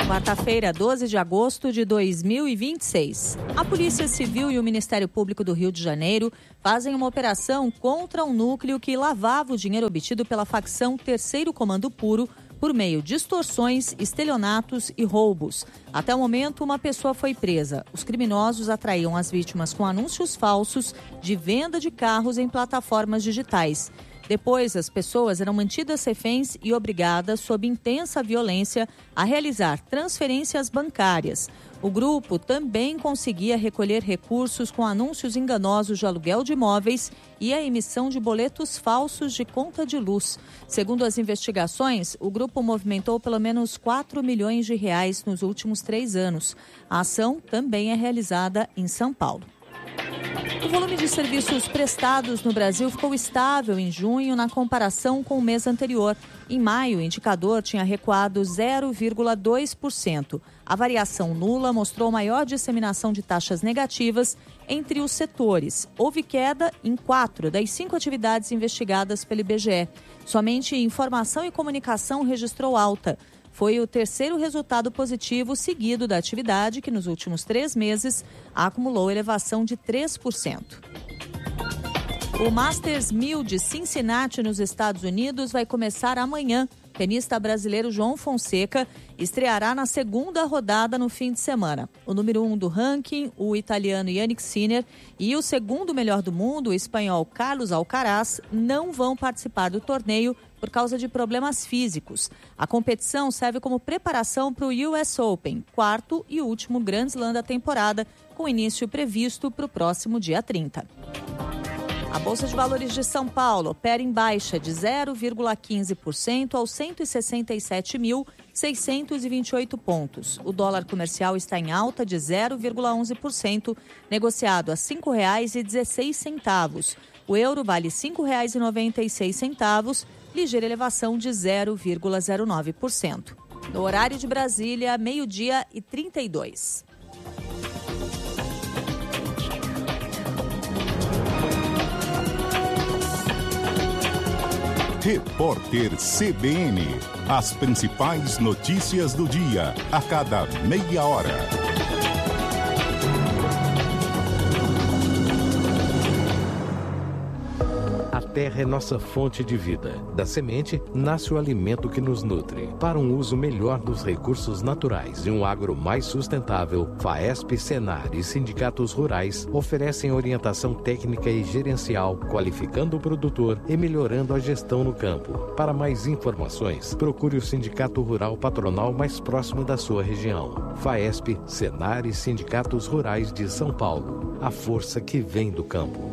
Quarta-feira, 12 de agosto de 2026. A Polícia Civil e o Ministério Público do Rio de Janeiro fazem uma operação contra um núcleo que lavava o dinheiro obtido pela facção Terceiro Comando Puro por meio de extorsões, estelionatos e roubos. Até o momento, uma pessoa foi presa. Os criminosos atraíam as vítimas com anúncios falsos de venda de carros em plataformas digitais. Depois, as pessoas eram mantidas reféns e obrigadas, sob intensa violência, a realizar transferências bancárias. O grupo também conseguia recolher recursos com anúncios enganosos de aluguel de imóveis e a emissão de boletos falsos de conta de luz. Segundo as investigações, o grupo movimentou pelo menos 4 milhões de reais nos últimos 3 anos. A ação também é realizada em São Paulo. O volume de serviços prestados no Brasil ficou estável em junho na comparação com o mês anterior. Em maio, o indicador tinha recuado 0,2%. A variação nula mostrou maior disseminação de taxas negativas entre os setores. Houve queda em 4 das 5 atividades investigadas pelo IBGE. Somente informação e comunicação registrou alta. Foi o terceiro resultado positivo seguido da atividade, que nos últimos 3 meses acumulou elevação de 3%. O Masters 1000 de Cincinnati, nos Estados Unidos, vai começar amanhã. O tenista brasileiro João Fonseca estreará na segunda rodada no fim de semana. O número 1 do ranking, o italiano Jannik Sinner, e o segundo melhor do mundo, o espanhol Carlos Alcaraz, não vão participar do torneio por causa de problemas físicos. A competição serve como preparação para o US Open, quarto e último Grand Slam da temporada, com início previsto para o próximo dia 30. A Bolsa de Valores de São Paulo opera em baixa de 0,15% aos 167.628 pontos. O dólar comercial está em alta de 0,11%, negociado a R$ 5,16. O euro vale R$ 5,96, ligeira elevação de 0,09%. No horário de Brasília, 12h32. Repórter CBN. As principais notícias do dia, a cada meia hora. A terra é nossa fonte de vida. Da semente, nasce o alimento que nos nutre. Para um uso melhor dos recursos naturais e um agro mais sustentável, FAESP, Senar e sindicatos rurais oferecem orientação técnica e gerencial, qualificando o produtor e melhorando a gestão no campo. Para mais informações, procure o Sindicato Rural Patronal mais próximo da sua região. FAESP, Senar e sindicatos rurais de São Paulo. A força que vem do campo.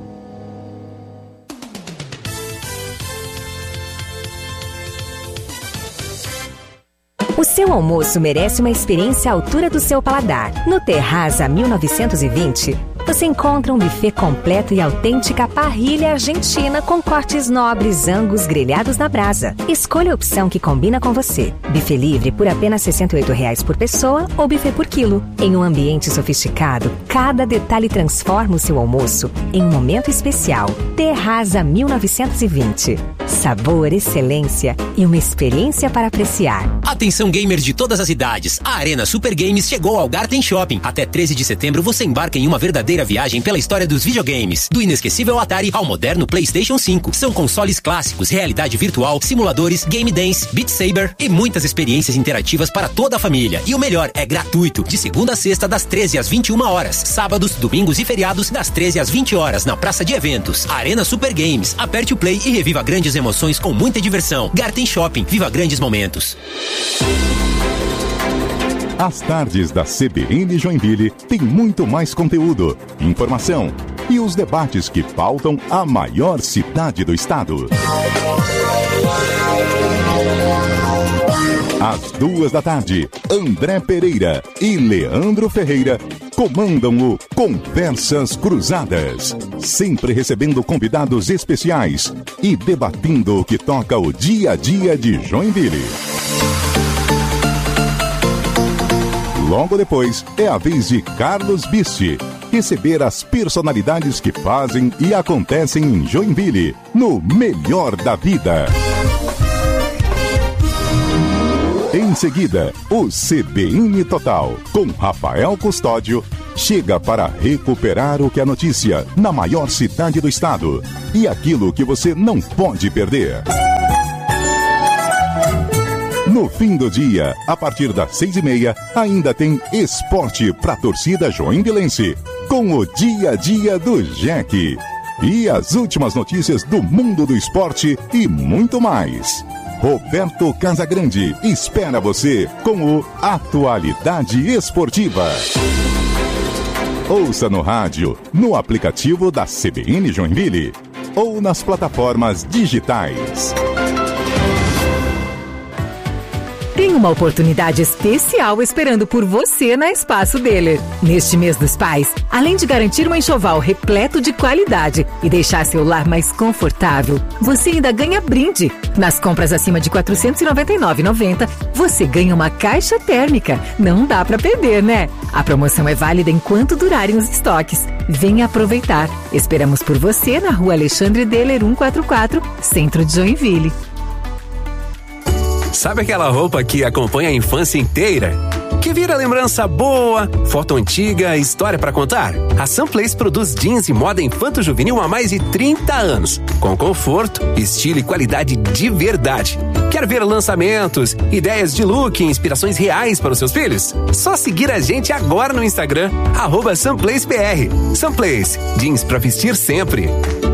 O seu almoço merece uma experiência à altura do seu paladar. No Terraza 1920, você encontra um buffet completo e autêntica parrilha argentina com cortes nobres, angus grelhados na brasa. Escolha a opção que combina com você. Buffet livre por apenas R$ 68,00 por pessoa ou buffet por quilo. Em um ambiente sofisticado, cada detalhe transforma o seu almoço em um momento especial. Terraza 1920. Sabor, excelência e uma experiência para apreciar. Atenção gamers de todas as idades. A Arena Super Games chegou ao Garten Shopping. Até 13 de setembro você embarca em uma verdadeira viagem pela história dos videogames. Do inesquecível Atari ao moderno PlayStation 5. São consoles clássicos, realidade virtual, simuladores, game dance, Beat Saber e muitas experiências interativas para toda a família. E o melhor, é gratuito. De segunda a sexta, das 13 às 21 horas. Sábados, domingos e feriados, das 13 às 20 horas, na Praça de Eventos. Arena Super Games. Aperte o play e reviva grandes emoções com muita diversão. Garten Shopping. Viva grandes momentos. As tardes da CBN Joinville tem muito mais conteúdo, informação e os debates que pautam a maior cidade do estado. Às 14h, André Pereira e Leandro Ferreira comandam o Conversas Cruzadas, sempre recebendo convidados especiais e debatendo o que toca o dia a dia de Joinville. Logo depois, é a vez de Carlos Bisti receber as personalidades que fazem e acontecem em Joinville, no Melhor da Vida. Em Em seguida, o CBN Total, com Rafael Custódio, chega para recuperar o que é notícia na maior cidade do estado e aquilo que você não pode perder. No fim do dia, a partir das 6h30, ainda tem esporte para a torcida joinvilense, com o Dia a Dia do Jack. E as últimas notícias do mundo do esporte e muito mais. Roberto Casagrande espera você com o Atualidade Esportiva. Ouça no rádio, no aplicativo da CBN Joinville ou nas plataformas digitais. Tem uma oportunidade especial esperando por você na Espaço Deller. Neste mês dos pais, além de garantir um enxoval repleto de qualidade e deixar seu lar mais confortável, você ainda ganha brinde. Nas compras acima de R$ 499,90, você ganha uma caixa térmica. Não dá pra perder, né? A promoção é válida enquanto durarem os estoques. Venha aproveitar. Esperamos por você na Rua Alexandre Deller 144, Centro de Joinville. Sabe aquela roupa que acompanha a infância inteira? Que vira lembrança boa, foto antiga, história pra contar? A Sunplace produz jeans e moda infanto-juvenil há mais de 30 anos, com conforto, estilo e qualidade de verdade. Quer ver lançamentos, ideias de look e inspirações reais para os seus filhos? Só seguir a gente agora no Instagram, @SunplaceBR. Sunplace, jeans pra vestir sempre.